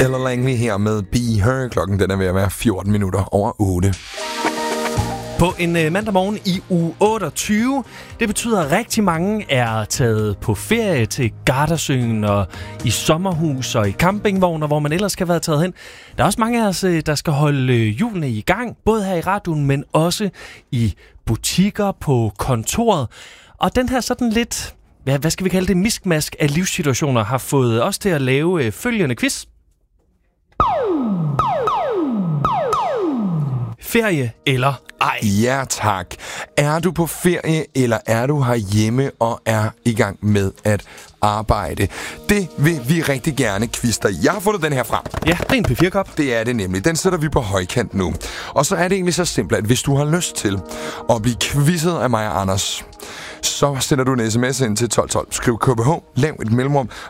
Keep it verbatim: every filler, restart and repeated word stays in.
Ella Langley her med Be Her. Klokken den er ved at være fjorten minutter over otte. På en øh, mandag morgen i uge otteogtyve. Det betyder, at rigtig mange er taget på ferie til Gardasøen og i sommerhus og i campingvogner, hvor man ellers skal være taget hen. Der er også mange af os, øh, der skal holde øh, hjulene i gang, både her i radioen, men også i butikker, på kontoret. Og den her sådan lidt, ja, hvad skal vi kalde det, miskmask af livssituationer har fået os til at lave øh, følgende quiz. Ferie eller ej? Ja, tak. Er du på ferie, eller er du herhjemme og er i gang med at arbejde? Det vil vi rigtig gerne quizte dig. Jeg har fundet den her frem. Ja, det er en P fire kop. Det er det nemlig. Den sætter vi på højkant nu. Og så er det egentlig så simpelt, at hvis du har lyst til at blive quizzet af mig og Anders, så sender du en sms ind til tolv tolv. Skriv K B H, lav et mellemrum,